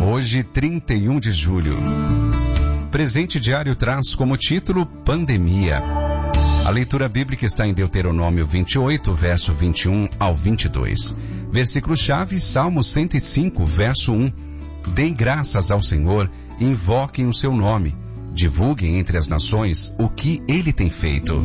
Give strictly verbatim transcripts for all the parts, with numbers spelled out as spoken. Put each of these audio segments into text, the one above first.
Hoje, trinta e um de julho. Presente Diário traz como título Pandemia. A leitura bíblica está em Deuteronômio vinte e oito, verso vinte e um ao vinte e dois. Versículo-chave, Salmo cento e cinco, verso um. Deem graças ao Senhor, invoquem o seu nome, divulguem entre as nações o que ele tem feito.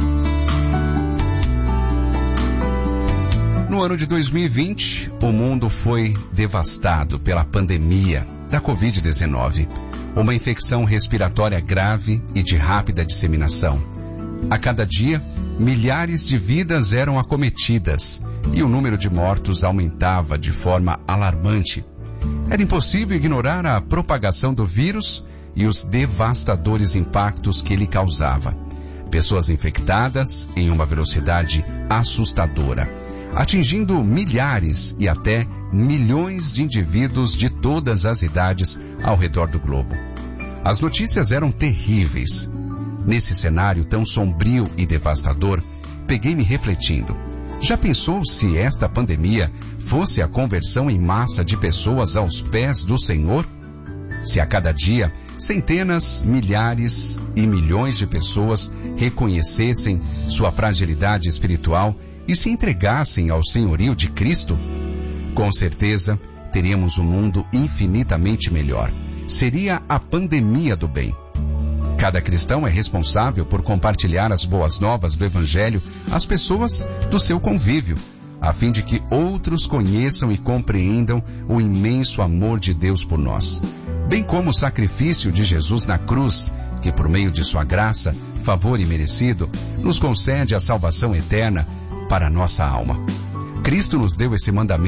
No ano de dois mil e vinte, o mundo foi devastado pela pandemia da covid dezenove, uma infecção respiratória grave e de rápida disseminação. A cada dia, milhares de vidas eram acometidas e o número de mortos aumentava de forma alarmante. Era impossível ignorar a propagação do vírus e os devastadores impactos que ele causava. Pessoas infectadas em uma velocidade assustadora, atingindo milhares e até milhões de indivíduos de todas as idades ao redor do globo. As notícias eram terríveis. Nesse cenário tão sombrio e devastador, peguei-me refletindo. Já pensou se esta pandemia fosse a conversão em massa de pessoas aos pés do Senhor? Se a cada dia, centenas, milhares e milhões de pessoas reconhecessem sua fragilidade espiritual e se entregassem ao senhorio de Cristo? Com certeza, teríamos um mundo infinitamente melhor. Seria a pandemia do bem. Cada cristão é responsável por compartilhar as boas novas do Evangelho às pessoas do seu convívio, a fim de que outros conheçam e compreendam o imenso amor de Deus por nós, bem como o sacrifício de Jesus na cruz, que por meio de sua graça, favor imerecido, nos concede a salvação eterna para a nossa alma. Cristo nos deu esse mandamento